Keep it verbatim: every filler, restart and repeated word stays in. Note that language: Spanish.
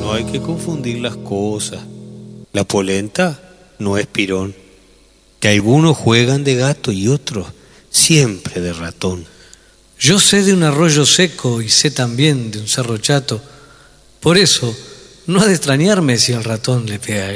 No hay que confundir las cosas. La polenta no es pirón. Que algunos juegan de gato y otros siempre de ratón. Yo sé de un arroyo seco y sé también de un cerro chato. Por eso, no ha de extrañarme si el ratón le pega